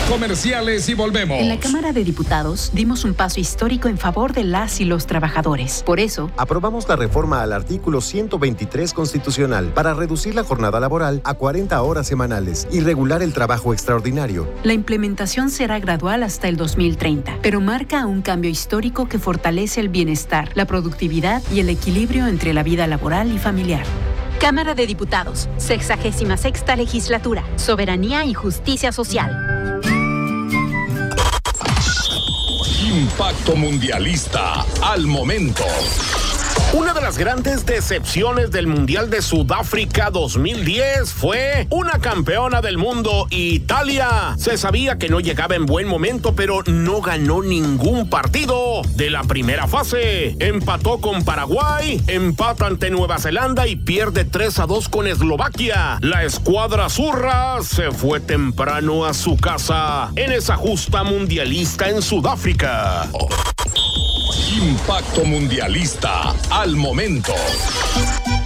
comerciales y volvemos. En la Cámara de Diputados dimos un paso histórico en favor de las y los trabajadores. Por eso, aprobamos la reforma al artículo 123 constitucional para reducir la jornada laboral a 40 horas semanales y regular el trabajo extraordinario. La implementación será gradual hasta el 2030, pero marca un cambio histórico que fortalece el bienestar, la productividad y el equilibrio entre la vida laboral y familiar. Cámara de Diputados, 66ª Legislatura, Soberanía y Justicia Social. Impacto Mundialista al momento. Una de las grandes decepciones del Mundial de Sudáfrica 2010 fue una campeona del mundo, Italia. Se sabía que no llegaba en buen momento, pero no ganó ningún partido de la primera fase. Empató con Paraguay, empata ante Nueva Zelanda y pierde 3-2 con Eslovaquia. La escuadra azurra se fue temprano a su casa en esa justa mundialista en Sudáfrica. Impacto Mundialista al momento.